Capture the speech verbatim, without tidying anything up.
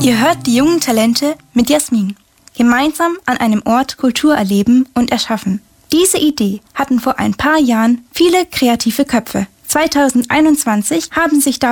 Ihr hört die jungen Talente mit Jasmin. Gemeinsam an einem Ort Kultur erleben und erschaffen. Diese Idee hatten vor ein paar Jahren viele kreative Köpfe. zwanzig einundzwanzig haben sich